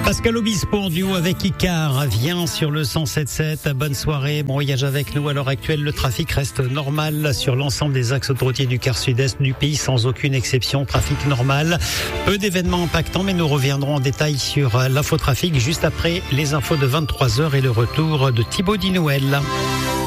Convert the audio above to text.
Pascal Obispo en duo avec Icar vient sur le 107.7. Bonne soirée, bon voyage avec nous. À l'heure actuelle, le trafic reste normal sur l'ensemble des axes autoroutiers du quart sud-est du pays, sans aucune exception. Trafic normal, peu d'événements impactants, mais nous reviendrons en détail sur l'infotrafic juste après les infos de 23h et le retour de Thibaut Dinouel.